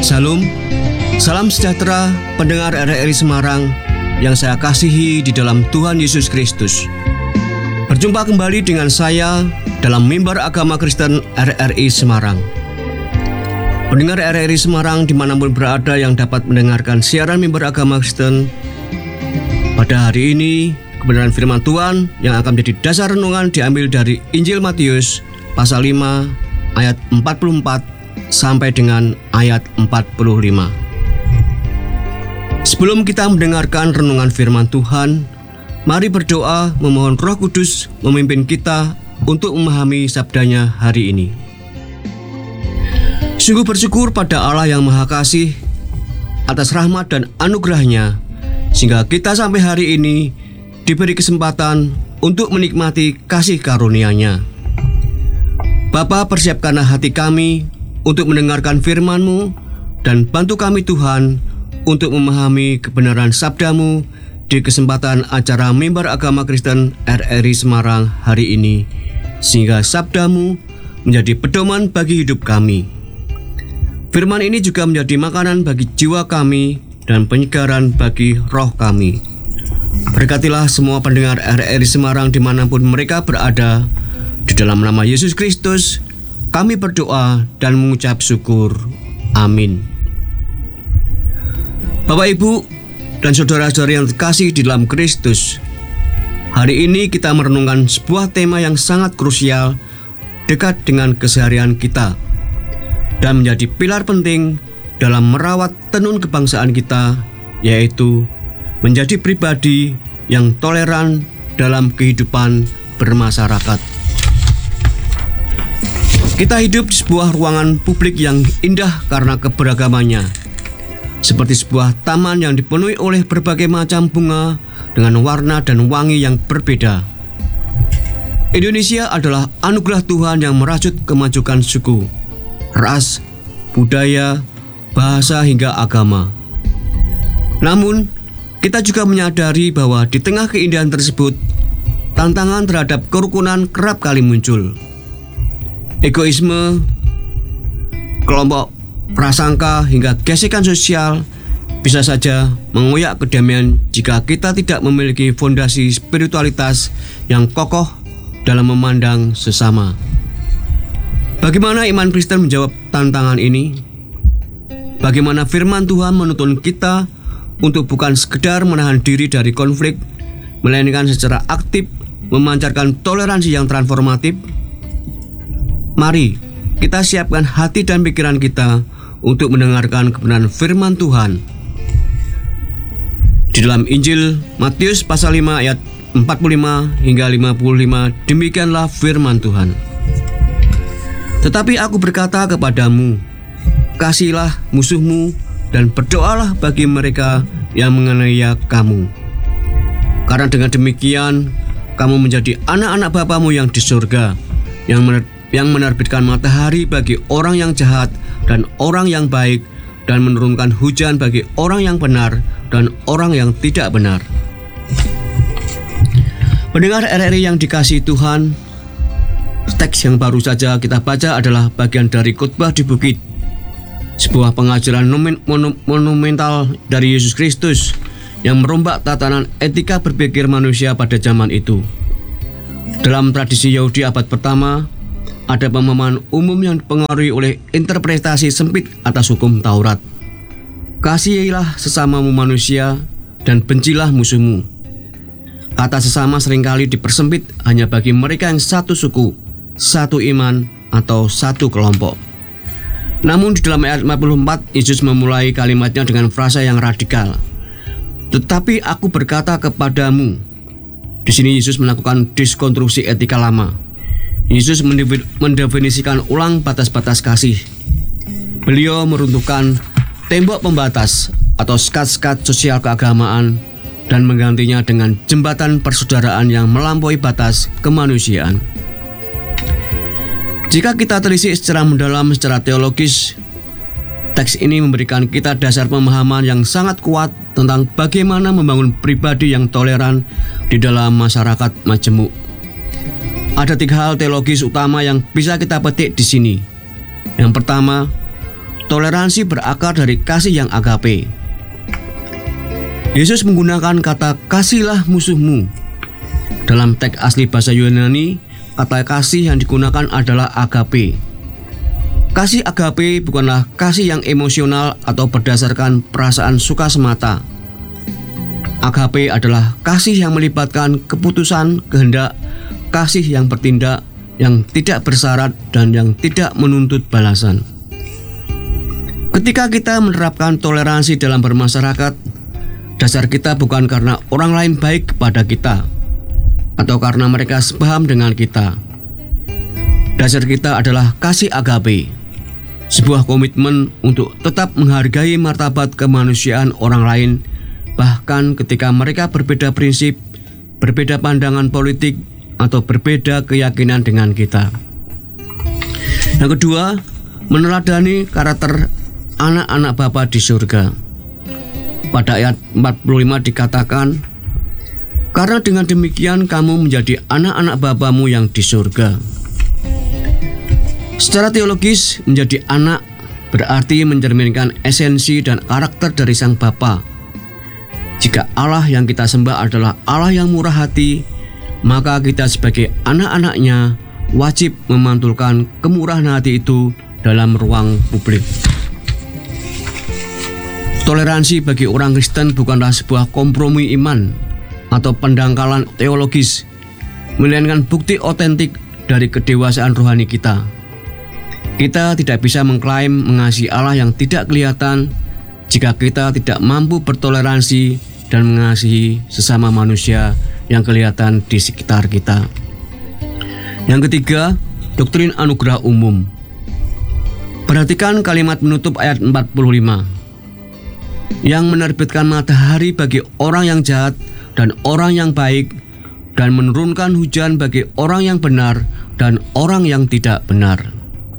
Shalom, salam sejahtera pendengar RRI Semarang yang saya kasihi di dalam Tuhan Yesus Kristus. Berjumpa kembali dengan saya dalam Mimbar Agama Kristen RRI Semarang. Pendengar RRI Semarang dimanapun berada yang dapat mendengarkan siaran Mimbar Agama Kristen, pada hari ini kebenaran firman Tuhan yang akan menjadi dasar renungan diambil dari Injil Matius pasal 5 ayat 44 sampai dengan ayat 45. Sebelum kita mendengarkan renungan firman Tuhan, mari berdoa memohon Roh Kudus memimpin kita untuk memahami sabdanya hari ini. Sungguh bersyukur pada Allah yang Maha Kasih atas rahmat dan anugerahnya, sehingga kita sampai hari ini diberi kesempatan untuk menikmati kasih karunia-Nya. Bapa, persiapkanlah hati kami untuk mendengarkan firman-Mu, dan bantu kami Tuhan untuk memahami kebenaran sabda-Mu di kesempatan acara Mimbar Agama Kristen RRI Semarang hari ini, sehingga sabda-Mu menjadi pedoman bagi hidup kami. Firman ini juga menjadi makanan bagi jiwa kami dan penyegaran bagi roh kami. Berkatilah semua pendengar RRI Semarang dimanapun mereka berada. Di dalam nama Yesus Kristus kami berdoa dan mengucap syukur. Amin. Bapak, Ibu, dan saudara-saudari yang terkasih di dalam Kristus, hari ini kita merenungkan sebuah tema yang sangat krusial, dekat dengan keseharian kita, dan menjadi pilar penting dalam merawat tenun kebangsaan kita, yaitu menjadi pribadi yang toleran dalam kehidupan bermasyarakat. Kita hidup di sebuah ruangan publik yang indah karena keberagamannya, seperti sebuah taman yang dipenuhi oleh berbagai macam bunga dengan warna dan wangi yang berbeda. Indonesia adalah anugerah Tuhan yang merajut kemajukan suku, ras, budaya, bahasa hingga agama. Namun, kita juga menyadari bahwa di tengah keindahan tersebut, tantangan terhadap kerukunan kerap kali muncul. Egoisme, kelompok prasangka hingga gesekan sosial bisa saja mengoyak kedamaian jika kita tidak memiliki fondasi spiritualitas yang kokoh dalam memandang sesama. Bagaimana iman Kristen menjawab tantangan ini? Bagaimana firman Tuhan menuntun kita untuk bukan sekedar menahan diri dari konflik, melainkan secara aktif memancarkan toleransi yang transformatif? Mari kita siapkan hati dan pikiran kita untuk mendengarkan kebenaran firman Tuhan. Di dalam Injil Matius pasal 5 ayat 45 hingga 55, demikianlah firman Tuhan. Tetapi aku berkata kepadamu, kasihilah musuhmu dan berdoalah bagi mereka yang menganiaya kamu. Karena dengan demikian kamu menjadi anak-anak Bapamu yang di surga, yang menerbitkan matahari bagi orang yang jahat dan orang yang baik, dan menurunkan hujan bagi orang yang benar dan orang yang tidak benar. Pendengar RRI yang dikasihi Tuhan, teks yang baru saja kita baca adalah bagian dari khotbah di bukit, sebuah pengajaran monumental dari Yesus Kristus yang merombak tatanan etika berpikir manusia pada zaman itu. Dalam tradisi Yahudi abad pertama, ada pemahaman umum yang dipengaruhi oleh interpretasi sempit atas hukum Taurat. Kasihilah sesamamu manusia dan bencilah musuhmu. Kata sesama seringkali dipersempit hanya bagi mereka yang satu suku, satu iman, atau satu kelompok. Namun di dalam ayat 54, Yesus memulai kalimatnya dengan frasa yang radikal. Tetapi aku berkata kepadamu. Di sini Yesus melakukan diskonstruksi etika lama. Yesus mendefinisikan ulang batas-batas kasih. Beliau meruntuhkan tembok pembatas atau sekat-sekat sosial keagamaan dan menggantinya dengan jembatan persaudaraan yang melampaui batas kemanusiaan. Jika kita telisik secara mendalam secara teologis, teks ini memberikan kita dasar pemahaman yang sangat kuat tentang bagaimana membangun pribadi yang toleran di dalam masyarakat majemuk. Ada 3 hal teologis utama yang bisa kita petik di sini. Yang pertama, Toleransi berakar dari kasih yang agape. Yesus menggunakan kata "kasihlah musuhmu". Dalam teks asli bahasa Yunani, kata kasih yang digunakan adalah agape. Kasih agape bukanlah kasih yang emosional atau berdasarkan perasaan suka semata. Agape adalah kasih yang melibatkan keputusan, kehendak, kasih yang bertindak, yang tidak bersyarat dan yang tidak menuntut balasan. Ketika kita menerapkan toleransi dalam bermasyarakat, dasar kita bukan karena orang lain baik kepada kita atau karena mereka sepaham dengan kita. Dasar kita adalah kasih agape, sebuah komitmen untuk tetap menghargai martabat kemanusiaan orang lain, bahkan ketika mereka berbeda prinsip, berbeda pandangan politik, atau berbeda keyakinan dengan kita. Yang kedua, meneladani karakter anak-anak Bapa di surga. Pada ayat 45 dikatakan, "Karena dengan demikian kamu menjadi anak-anak Bapamu yang di surga." Secara teologis, menjadi anak berarti mencerminkan esensi dan karakter dari Sang Bapa. Jika Allah yang kita sembah adalah Allah yang murah hati, maka kita sebagai anak-anaknya wajib memantulkan kemurahan hati itu dalam ruang publik. Toleransi bagi orang Kristen bukanlah sebuah kompromi iman atau pendangkalan teologis, melainkan bukti otentik dari kedewasaan rohani kita. Kita tidak bisa mengklaim mengasihi Allah yang tidak kelihatan jika kita tidak mampu bertoleransi dan mengasihi sesama manusia yang kelihatan di sekitar kita. Yang ketiga, doktrin anugerah umum. Perhatikan kalimat penutup ayat 45. Yang menerbitkan matahari bagi orang yang jahat dan orang yang baik, dan menurunkan hujan bagi orang yang benar dan orang yang tidak benar.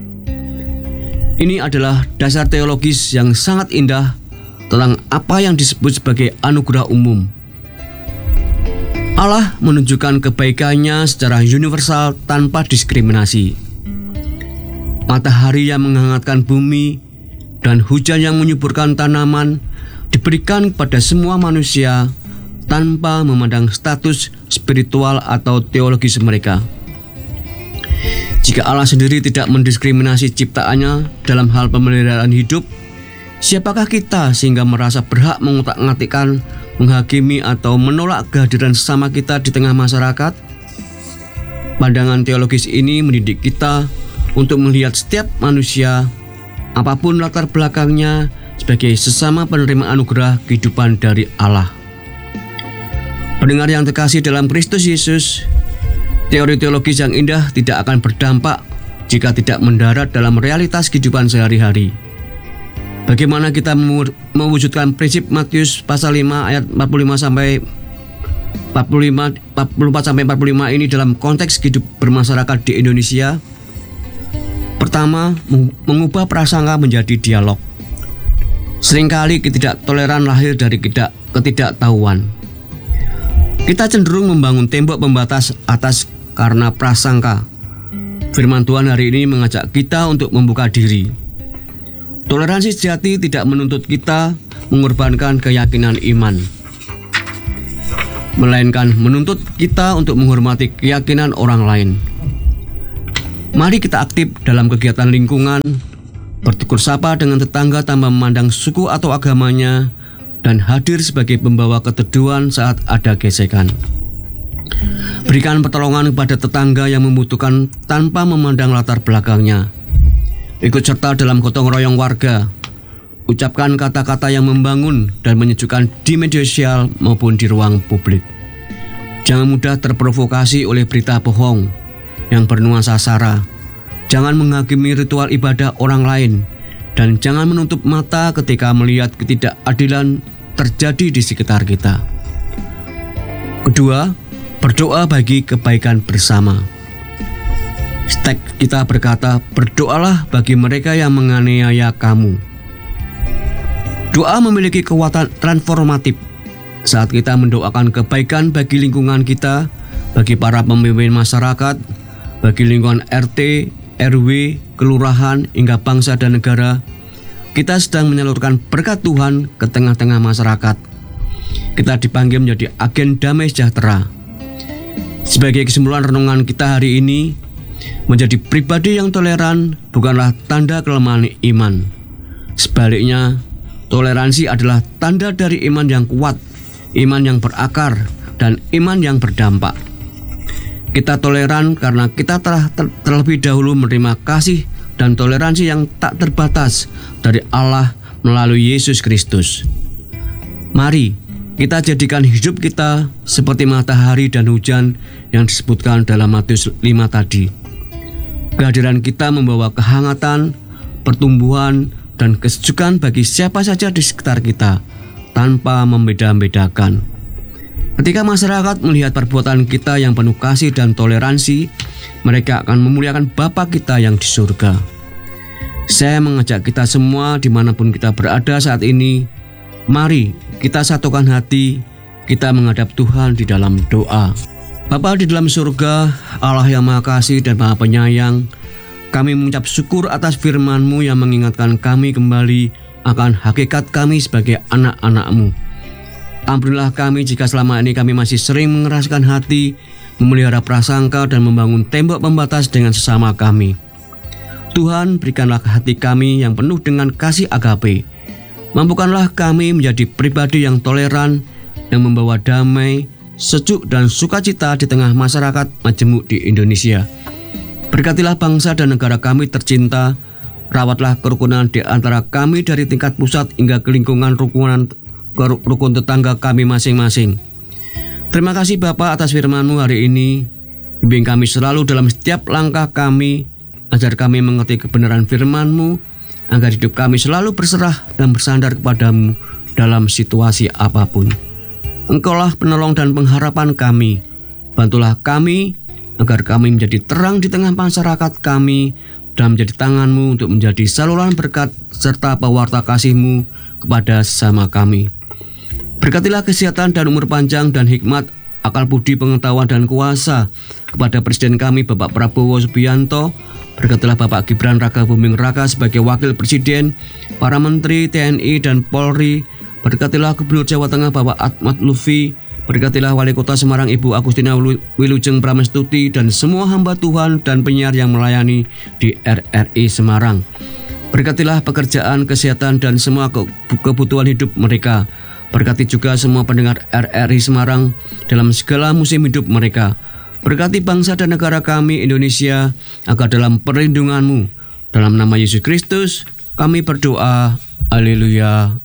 Ini adalah dasar teologis yang sangat indah tentang apa yang disebut sebagai anugerah umum. Allah menunjukkan kebaikannya secara universal tanpa diskriminasi. Matahari yang menghangatkan bumi dan hujan yang menyuburkan tanaman diberikan kepada semua manusia tanpa memandang status spiritual atau teologis mereka. Jika Allah sendiri tidak mendiskriminasi ciptaannya dalam hal pemeliharaan hidup, siapakah kita sehingga merasa berhak mengutak-ngatikkan, menghakimi atau menolak kehadiran sesama kita di tengah masyarakat? Pandangan teologis ini mendidik kita untuk melihat setiap manusia, apapun latar belakangnya, sebagai sesama penerima anugerah kehidupan dari Allah. Pendengar yang terkasih dalam Kristus Yesus, teori teologis yang indah tidak akan berdampak jika tidak mendarat dalam realitas kehidupan sehari-hari. Bagaimana kita mewujudkan prinsip Matius pasal 5 ayat 44 sampai 45 ini dalam konteks hidup bermasyarakat di Indonesia? Pertama, mengubah prasangka menjadi dialog. Seringkali ketidaktoleran lahir dari ketidaktahuan. Kita cenderung membangun tembok pembatas atas karena prasangka. Firman Tuhan hari ini mengajak kita untuk membuka diri. Toleransi sejati tidak menuntut kita mengorbankan keyakinan iman, melainkan menuntut kita untuk menghormati keyakinan orang lain. Mari kita aktif dalam kegiatan lingkungan, bertegur sapa dengan tetangga tanpa memandang suku atau agamanya, dan hadir sebagai pembawa keteduhan saat ada gesekan. Berikan pertolongan kepada tetangga yang membutuhkan tanpa memandang latar belakangnya. Ikut serta dalam gotong royong warga. Ucapkan kata-kata yang membangun dan menyejukkan di media sosial maupun di ruang publik. Jangan mudah terprovokasi oleh berita bohong yang bernuansa sara. Jangan menghakimi ritual ibadah orang lain, dan jangan menutup mata ketika melihat ketidakadilan terjadi di sekitar kita. Kedua, berdoa bagi kebaikan bersama. Teks kita berkata, berdoalah bagi mereka yang menganiaya kamu. Doa memiliki kekuatan transformatif. Saat kita mendoakan kebaikan bagi lingkungan kita, bagi para pemimpin masyarakat, bagi lingkungan RT, RW, kelurahan, hingga bangsa dan negara, Kita sedang menyalurkan berkat Tuhan ke tengah-tengah masyarakat. Kita dipanggil menjadi agen damai sejahtera. Sebagai kesimpulan renungan kita hari ini, menjadi pribadi yang toleran bukanlah tanda kelemahan iman. Sebaliknya, toleransi adalah tanda dari iman yang kuat, iman yang berakar, dan iman yang berdampak. Kita toleran karena kita telah terlebih dahulu menerima kasih dan toleransi yang tak terbatas dari Allah melalui Yesus Kristus. Mari kita jadikan hidup kita seperti matahari dan hujan yang disebutkan dalam Matius 5 tadi. Kehadiran kita membawa kehangatan, pertumbuhan, dan kesejukan bagi siapa saja di sekitar kita tanpa membeda-bedakan. Ketika masyarakat melihat perbuatan kita yang penuh kasih dan toleransi, mereka akan memuliakan Bapa kita yang di surga. Saya mengajak kita semua dimanapun kita berada saat ini, mari kita satukan hati, kita menghadap Tuhan di dalam doa. Bapa di dalam surga, Allah yang Maha Kasih dan Maha Penyayang, kami mengucap syukur atas firman-Mu yang mengingatkan kami kembali akan hakikat kami sebagai anak-anak-Mu. Ampunilah kami jika selama ini kami masih sering mengeraskan hati, memelihara prasangka dan membangun tembok pembatas dengan sesama kami. Tuhan, berikanlah hati kami yang penuh dengan kasih agape. Mampukanlah kami menjadi pribadi yang toleran, yang membawa damai, sejuk dan sukacita di tengah masyarakat majemuk di Indonesia. Berkatilah bangsa dan negara kami tercinta, rawatlah kerukunan di antara kami dari tingkat pusat hingga ke lingkungan rukun tetangga kami masing-masing. Terima kasih Bapa atas firman-Mu hari ini. Bimbing kami selalu dalam setiap langkah kami, ajar kami mengerti kebenaran firman-Mu, agar hidup kami selalu berserah dan bersandar kepadamu dalam situasi apapun. Engkaulah penolong dan pengharapan kami. Bantulah kami agar kami menjadi terang di tengah masyarakat kami dan menjadi tangan-Mu untuk menjadi saluran berkat serta pewarta kasih-Mu kepada sesama kami. Berkatilah kesehatan dan umur panjang dan hikmat, akal budi, pengetahuan dan kuasa kepada Presiden kami Bapak Prabowo Subianto. Berkatilah Bapak Gibran Raka Buming Raka sebagai Wakil Presiden, para Menteri TNI dan Polri. Berkatilah Gubernur Jawa Tengah Bapak Ahmad Lutfi. Berkatilah Wali Kota Semarang Ibu Agustina Wilujeng Pramestuti dan semua hamba Tuhan dan penyiar yang melayani di RRI Semarang. Berkatilah pekerjaan, kesehatan dan semua kebutuhan hidup mereka. Berkati juga semua pendengar RRI Semarang dalam segala musim hidup mereka. Berkati bangsa dan negara kami Indonesia agar dalam perlindungan-Mu. Dalam nama Yesus Kristus kami berdoa. Haleluya.